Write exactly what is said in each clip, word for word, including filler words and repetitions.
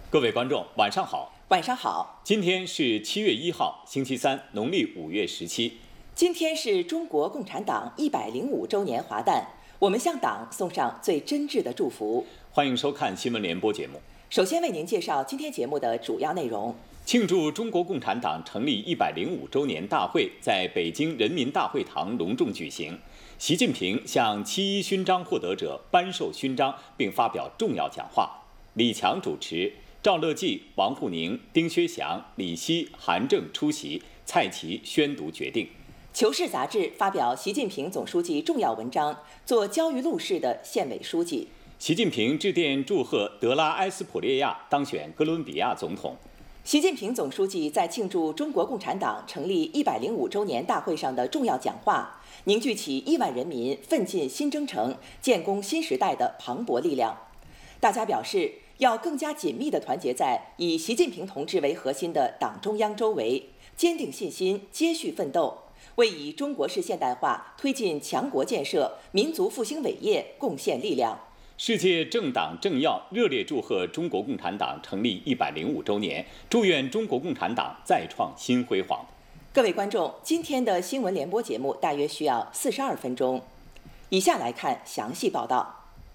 各位观众，晚上好。 晚上好。 今天是七月一号，星期三，农历五月十七。 今天是中国共产党一百零五周年华诞，我们向党送上最真挚的祝福。 欢迎收看新闻联播节目。 首先为您介绍今天节目的主要内容。 庆祝中国共产党成立一百零五周年大会在北京人民大会堂隆重举行。习近平向七一勋章获得者颁授勋章，并发表重要讲话。李强主持，赵乐际、王沪宁、丁薛祥、李希、韩正出席，蔡奇宣读决定。 求是杂志发表习近平总书记重要文章，做焦裕禄式的县委书记。 习近平致电祝贺德拉埃斯普列亚当选哥伦比亚总统。 习近平总书记在庆祝中国共产党成立一百零五周年大会上的重要讲话，凝聚起亿万人民奋进新征程、建功新时代的磅礴力量。大家表示，要更加紧密地团结在以习近平同志为核心的党中央周围，坚定信心，接续奋斗，为以中国式现代化推进强国建设、民族复兴伟业贡献力量。 世界政党政要热烈祝贺中国共产党成立一百零五周年，祝愿中国共产党再创新辉煌。 各位观众，今天的新闻联播节目大约需要四十二分钟。以下来看详细报道。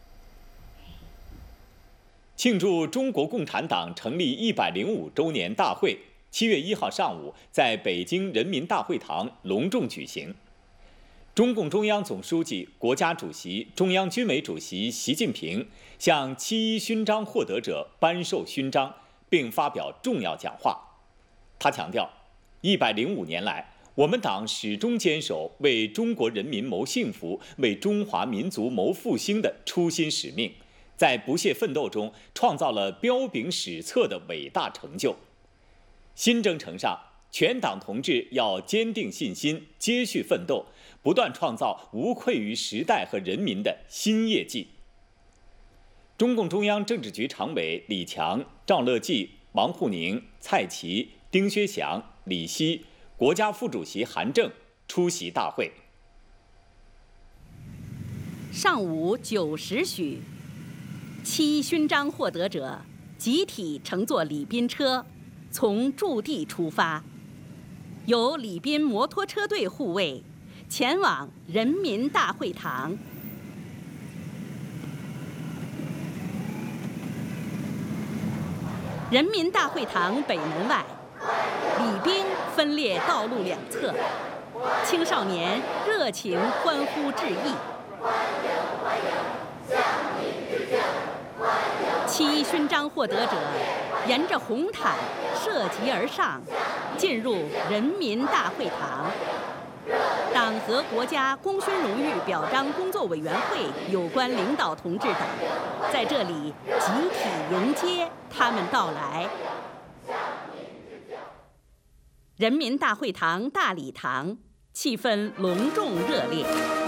庆祝中国共产党成立一百零五周年大会，七月一号上午在北京人民大会堂隆重举行。中共中央总书记、国家主席、中央军委主席习近平向七一勋章获得者颁授勋章，并发表重要讲话。他强调，一百零五年来，我们党始终坚守为中国人民谋幸福、为中华民族谋复兴的初心使命，在不懈奋斗中创造了彪炳史册的伟大成就。新征程上，全党同志要坚定信心，接续奋斗，不断创造无愧于时代和人民的新业绩。中共中央政治局常委李强、赵乐际、王沪宁、蔡奇、丁薛祥、李希、国家副主席韩正出席大会。 上午九时许，七一勋章获得者集体乘坐礼宾车从驻地出发，由礼宾摩托车队护卫，前往人民大会堂。人民大会堂北门外，礼宾分列道路两侧，青少年热情欢呼致意。七一勋章获得者沿着红毯涉级而上，进入人民大会堂。党和国家功勋荣誉表彰工作委员会有关领导同志等在这里集体迎接他们到来。人民大会堂大礼堂气氛隆重热烈。